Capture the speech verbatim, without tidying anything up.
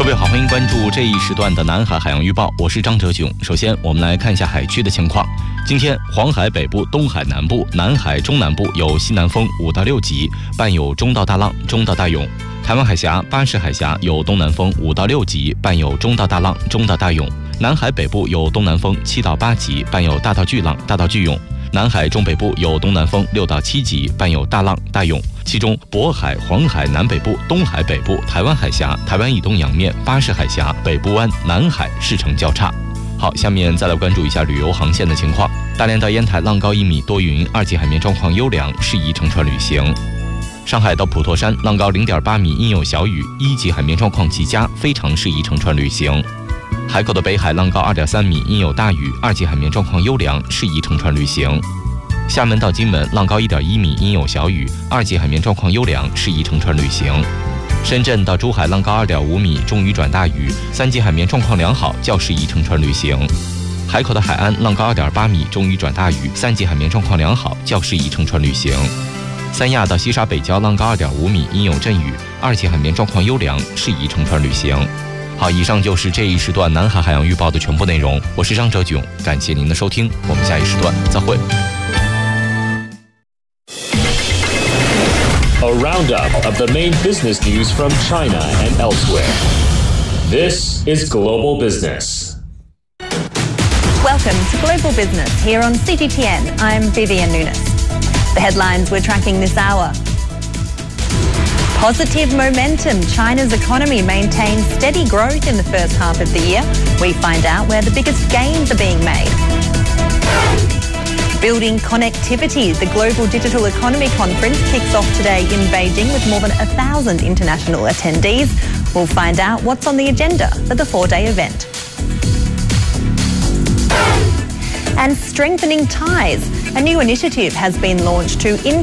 位好，欢迎关注这一时段的南海海洋预报，我是张哲炯。首先我们来看一下海区的情况。今天黄海北部、东海南部、南海中南部有西南风五到六级，伴有中到大浪、中到大涌。台湾海峡、巴士海峡有东南风五到六级，伴有中到大浪、中到大涌。南海北部有东南风七到八级，伴有大到巨浪、大到巨涌。南海中北部有东南风六到七级，伴有大浪大涌，其中渤海、黄海南北部、东海北部、台湾海峡、台湾以东洋面、巴士海峡、北部湾、南海势成较差。好，下面再来关注一下旅游航线的情况。大连到烟台浪高一米，多云，二级海面状况优良，适宜乘船旅行。上海到普陀山浪高零点八米，阴有小雨，一级海面状况极佳，非常适宜乘船旅行。海口的北海浪高二点三米，阴有大雨，二级海面状况优良，适宜乘船旅行。厦门到金门浪高一点一米，阴有小雨，二级海面状况优良，适宜乘船旅行。深圳到珠海浪高二点五米，中雨转大雨，三级海面状况良好，较适宜乘船旅行。海口的海安浪高二点八米，中雨转大雨，三级海面状况良好，较适宜乘船旅行。三亚到西沙北礁浪高二点五米，阴有阵雨，二级海面状况优良，适宜乘船旅行。好，以上就是这一时段南海海洋预报的全部内容。我是张哲炯，感谢您的收听，我们下一时段再会。 A roundup of the main business news from China and elsewhere. This is Global Business. Welcome to Global Business here on C G T N. I'm Vivian Nunes. The headlines we're tracking this hour. Positive momentum. China's economy maintains steady growth in the first half of the year. We find out where the biggest gains are being made. Building connectivity. The Global Digital Economy Conference kicks off today in Beijing with more than a thousand international attendees. We'll find out what's on the agenda for the four-day event. And strengthening ties. A new initiative has been launched to